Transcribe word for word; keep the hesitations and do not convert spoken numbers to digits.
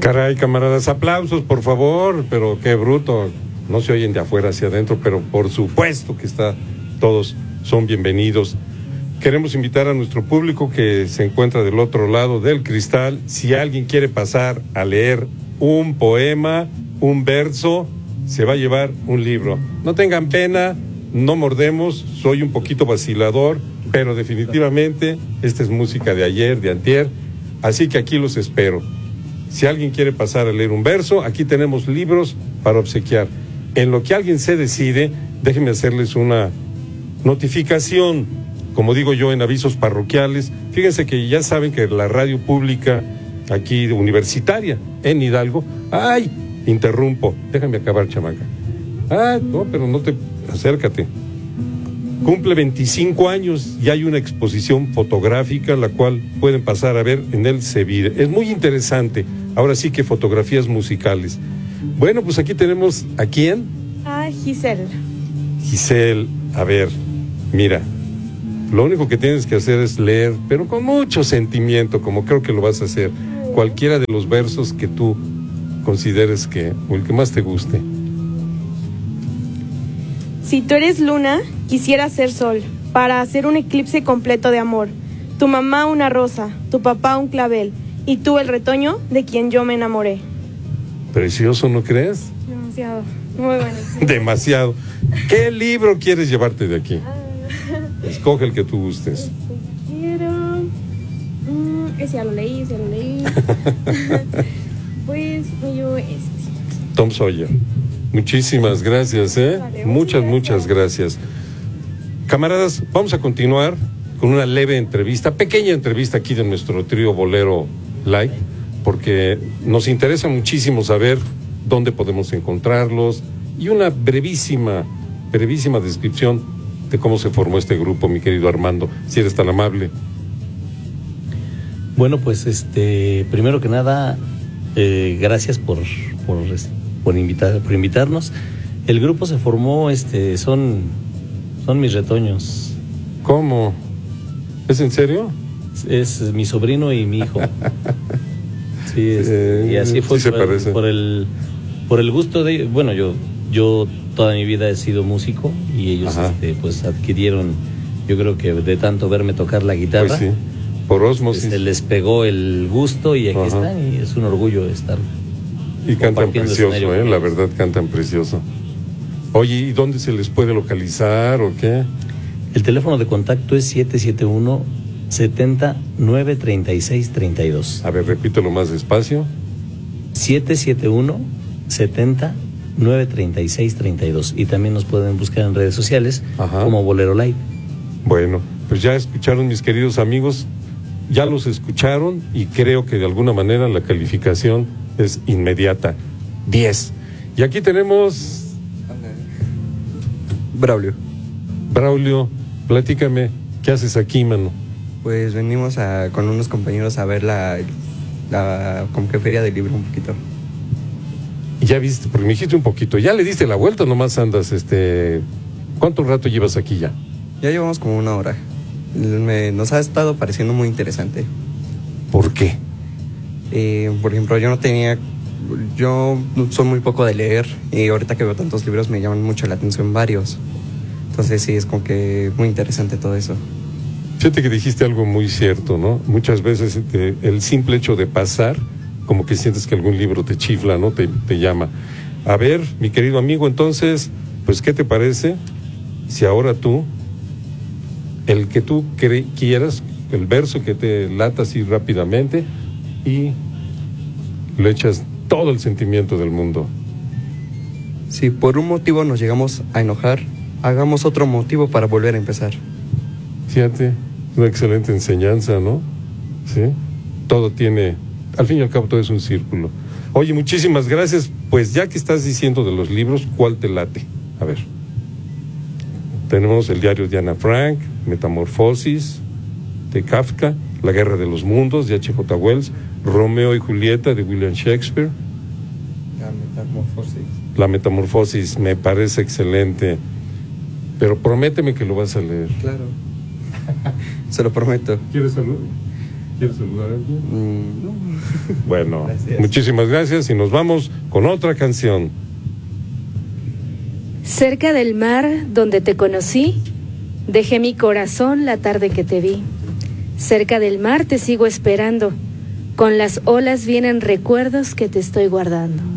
Caray, camaradas, aplausos, por favor, pero qué bruto. No se oyen de afuera hacia adentro, pero por supuesto que está, todos son bienvenidos. Queremos invitar a nuestro público que se encuentra del otro lado del cristal. Si alguien quiere pasar a leer un poema, un verso, se va a llevar un libro. No tengan pena, no mordemos, soy un poquito vacilador, pero definitivamente esta es música de ayer, de antier, así que aquí los espero. Si alguien quiere pasar a leer un verso, aquí tenemos libros para obsequiar. En lo que alguien se decide, déjenme hacerles una notificación, como digo yo en avisos parroquiales. Fíjense que ya saben que la radio pública aquí universitaria en Hidalgo, ¡ay! Interrumpo, déjame acabar, chamaca. Ah, no, pero no te, acércate. Cumple veinticinco años y hay una exposición fotográfica la cual pueden pasar a ver en el Cevire. Es muy interesante, ahora sí que fotografías musicales. Bueno, pues aquí tenemos, ¿a quién? A Giselle. Giselle, a ver, mira, lo único que tienes que hacer es leer, pero con mucho sentimiento, como creo que lo vas a hacer, cualquiera de los versos que tú consideres que, o el que más te guste. Si tú eres luna, quisiera ser sol, para hacer un eclipse completo de amor. Tu mamá una rosa, tu papá un clavel, y tú el retoño de quien yo me enamoré. Precioso, ¿no crees? Demasiado, muy bueno. Demasiado. ¿Qué libro quieres llevarte de aquí? Ah. Escoge el que tú gustes. Este quiero... Mm, ese ya lo leí, ese ya lo leí. Pues yo este. Tom Sawyer. Muchísimas gracias, ¿eh? Vale, muchas, gracias. muchas gracias. Camaradas, vamos a continuar con una leve entrevista, pequeña entrevista aquí de nuestro trío Bolero Live, porque nos interesa muchísimo saber dónde podemos encontrarlos y una brevísima, brevísima descripción de cómo se formó este grupo, mi querido Armando, si eres tan amable. Bueno, pues este, primero que nada, eh, gracias por, por por invitar, por invitarnos. El grupo se formó, este, son, son mis retoños. ¿Cómo? ¿Es en serio? Es, es mi sobrino y mi hijo. Sí, es, eh, y así fue sí por, el, por el por el gusto de, bueno, yo yo toda mi vida he sido músico y ellos este, pues adquirieron, yo creo que de tanto verme tocar la guitarra, pues sí, por ósmosis, se les pegó el gusto y aquí Ajá. están, y es un orgullo estar. Y cantan precioso, eh, la verdad cantan precioso. Oye, ¿y dónde se les puede localizar o qué? El teléfono de contacto es siete siete uno, setenta, nueve treinta y seis, treinta y dos. A ver, repítelo más despacio. siete siete uno, setenta, nueve treinta y seis, treinta y dos. Y también nos pueden buscar en redes sociales Ajá. como Bolero Live. Bueno, pues ya escucharon, mis queridos amigos, ya los escucharon y creo que de alguna manera la calificación es inmediata, diez. Y aquí tenemos Braulio. Braulio, platícame, ¿qué haces aquí, mano? Pues venimos a, con unos compañeros a ver la, la como que feria del libro un poquito. Ya viste, porque me dijiste un poquito, ya le diste la vuelta, nomás andas, este, ¿cuánto rato llevas aquí ya? Ya llevamos como una hora. Me, nos ha estado pareciendo muy interesante. ¿Por qué? Eh, por ejemplo, yo no tenía, yo soy muy poco de leer y ahorita que veo tantos libros me llaman mucho la atención varios. Entonces sí, es como que muy interesante todo eso. Fíjate que dijiste algo muy cierto, ¿no? Muchas veces te, el simple hecho de pasar, como que sientes que algún libro te chifla, ¿no? Te, te llama. A ver, mi querido amigo, entonces, pues, ¿qué te parece si ahora tú, el que tú cre- quieras, el verso que te lata así rápidamente y le echas todo el sentimiento del mundo? Si por un motivo nos llegamos a enojar, hagamos otro motivo para volver a empezar. Fíjate, una excelente enseñanza, ¿no? Sí, todo tiene, al fin y al cabo todo es un círculo. Oye, muchísimas gracias. Pues ya que estás diciendo de los libros, ¿cuál te late? A ver. Tenemos el diario de Ana Frank, Metamorfosis, de Kafka, La Guerra de los Mundos, de H J Wells, Romeo y Julieta, de William Shakespeare. La Metamorfosis. La Metamorfosis me parece excelente, pero prométeme que lo vas a leer. Claro. Se lo prometo. ¿Quieres salud? ¿Quieres saludar a alguien? Mm, no. Bueno, Gracias. muchísimas gracias y nos vamos con otra canción. Cerca del mar donde te conocí, dejé mi corazón la tarde que te vi. Cerca del mar te sigo esperando, con las olas vienen recuerdos que te estoy guardando.